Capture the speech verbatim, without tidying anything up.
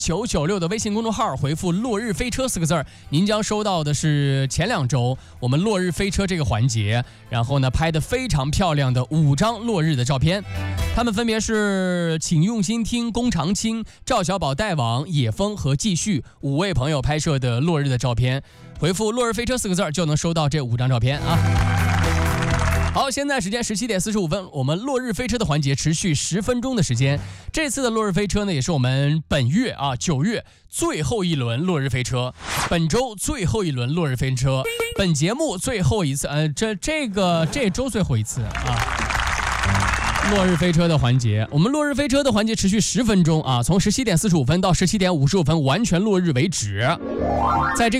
九九六的微信公众号，回复落日飞车四个字儿，您将收到的是前两周我们落日飞车这个环节，然后呢拍的非常漂亮的五张落日的照片，他们分别是请用心听、宫长青、赵小宝、带网、野风和继续五位朋友拍摄的落日的照片，回复落日飞车四个字儿就能收到这五张照片啊。好，现在时间十七点四十五分，我们落日飞车的环节持续十分钟的时间。这次的落日飞车呢，也是我们本月啊九月最后一轮落日飞车，本周最后一轮落日飞车，本节目最后一次，呃，这这个这周最后一次啊。落日飞车的环节，我们落日飞车的环节持续十分钟啊，从十七点四十五分到十七点五十五分完全落日为止。在这个